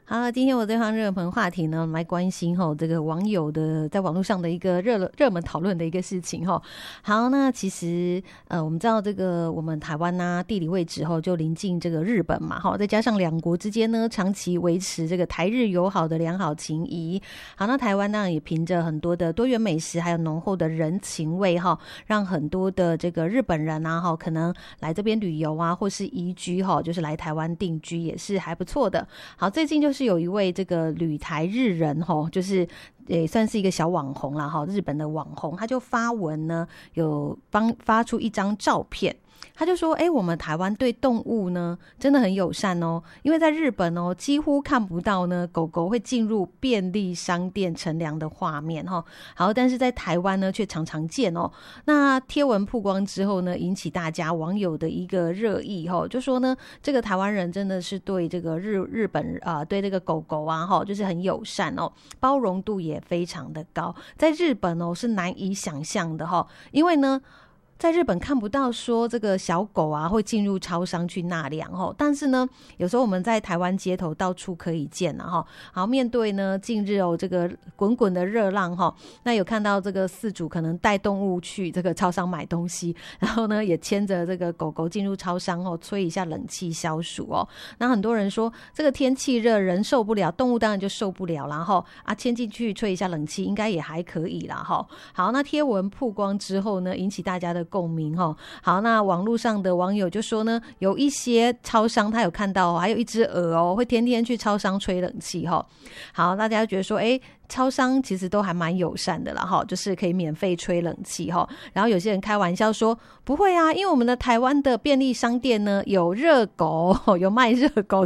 好，今天我这项热门话题呢，我们来关心这个网友的在网络上的一个热门讨论的一个事情好，那其实我们知道这个我们台湾地理位置就临近这个日本嘛再加上两国之间呢长期维持这个台日友好的良好情谊。好，那台湾当然也凭着很多的多元美食还有浓厚的人情味让很多的这个日本人可能来这边旅游或是移居就是来台湾定居也是还不错的。好，最近就是有一位这个旅台日人就是也算是一个小网红啦日本的网红，他就发文呢有发出一张照片，他就说我们台湾对动物呢真的很友善因为在日本几乎看不到呢狗狗会进入便利商店乘凉的画面好，但是在台湾呢却常常见那贴文曝光之后呢，引起大家网友的一个热议就说呢这个台湾人真的是对这个日本对这个狗狗就是很友善包容度也非常的高，在日本是难以想象的因为呢在日本看不到说这个小狗会进入超商去纳凉但是呢有时候我们在台湾街头到处可以见好，面对呢近日这个滚滚的热浪那有看到这个饲主可能带动物去这个超商买东西，然后呢也牵着这个狗狗进入超商吹一下冷气消暑那很多人说这个天气热人受不了，动物当然就受不了啦牵进去吹一下冷气应该也还可以啦好，那贴文曝光之后呢引起大家的共鸣好，那网络上的网友就说呢，有一些超商他有看到还有一只鹅会天天去超商吹冷气好，大家觉得说超商其实都还蛮友善的啦就是可以免费吹冷气然后有些人开玩笑说不会啊，因为我们的台湾的便利商店呢有热狗有卖热狗